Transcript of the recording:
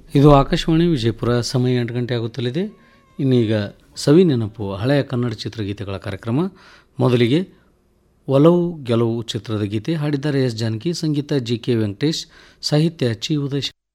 ಇದು ಆಕಾಶವಾಣಿ ವಿಜಯಪುರ. ಸಮಯ 8 ಗಂಟೆ ಆಗುತ್ತಲಿದೆ. ಇನ್ನೀಗ ಸವಿ ನೆನಪು ಹಳೆಯ ಕನ್ನಡ ಚಿತ್ರಗೀತೆಗಳ ಕಾರ್ಯಕ್ರಮ. ಮೊದಲಿಗೆ ಒಲವು ಗೆಲುವು ಚಿತ್ರದ ಗೀತೆ ಹಾಡಿದ್ದಾರೆ ಎಸ್ ಜಾನಕಿ, ಸಂಗೀತ ಜಿ ಕೆ ವೆಂಕಟೇಶ್, ಸಾಹಿತ್ಯ ಚಿ ಉದಯಶಂಕರ್.